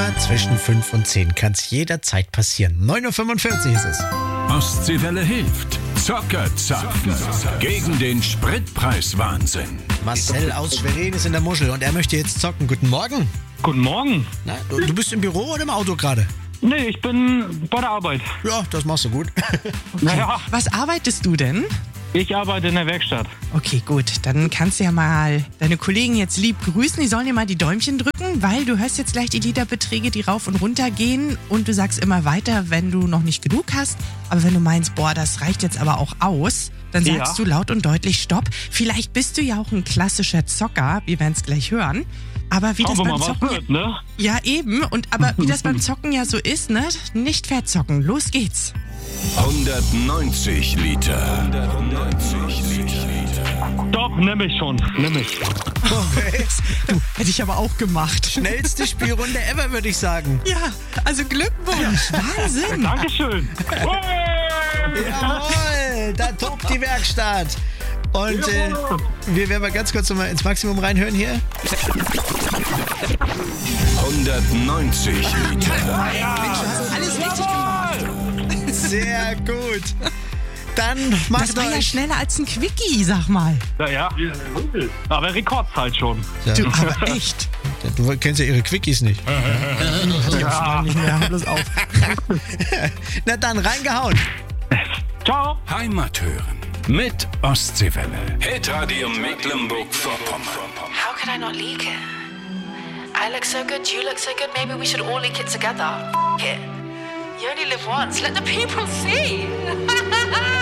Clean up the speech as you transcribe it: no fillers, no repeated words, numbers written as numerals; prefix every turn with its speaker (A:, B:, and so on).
A: Immer zwischen 5 und 10 kann es jederzeit passieren. 9.45 Uhr ist es.
B: Ostseewelle hilft. Zocker zapfen. Gegen den Spritpreiswahnsinn.
A: Marcel aus Schwerin ist in der Muschel und er möchte jetzt zocken. Guten Morgen.
C: Guten Morgen.
A: Na, du bist im Büro oder im Auto gerade?
C: Nee, ich bin bei der Arbeit.
A: Ja, das machst du gut.
C: Naja,
D: Was arbeitest du denn?
C: ich arbeite in der Werkstatt.
D: Okay, gut. Dann kannst du ja mal deine Kollegen jetzt lieb grüßen. Die sollen dir mal die Däumchen drücken, weil du hörst jetzt gleich die Literbeträge, die rauf und runter gehen. Und du sagst immer weiter, wenn du noch nicht genug hast. Aber wenn du meinst, boah, das reicht jetzt aber auch aus, dann sagst du laut und deutlich Stopp. Vielleicht bist du ja auch ein klassischer Zocker. Wir werden es gleich hören. Aber wie
C: Schauen
D: das
C: wir
D: beim
C: mal, was
D: Zocken...
C: wird, ne?
D: Ja, eben. Aber wie das beim Zocken ja so ist, ne? Nicht verzocken. Los geht's.
B: 190 Liter.
C: Doch, nimm ich schon. Nimm ich.
A: Okay.
D: Du, hätte ich aber auch gemacht.
A: Schnellste Spielrunde ever, würde ich sagen.
D: Ja, also Glückwunsch. Wahnsinn.
C: Dankeschön.
A: Jawohl, da tobt die Werkstatt. Und wir werden mal ganz kurz noch mal ins Maximum reinhören hier.
B: 190 Liter.
D: Alles richtig gemacht.
A: Sehr gut. Dann
D: Das
A: macht
D: war ja
A: euch...
D: schneller als ein Quickie, sag mal.
C: Ja. Aber Rekordzeit schon.
D: Du, aber echt.
A: Du kennst ja ihre Quickies nicht.
C: Ja.
D: Nicht mehr, bloß auf.
A: Na dann, reingehauen.
C: Ciao.
B: Heimat hören. Mit Ostseewelle. Hitradio Mecklenburg-Vorpommern.
E: How could I not leak it? I look so good, you look so good, maybe we should all leak it together. F it. You only live once, let the people see.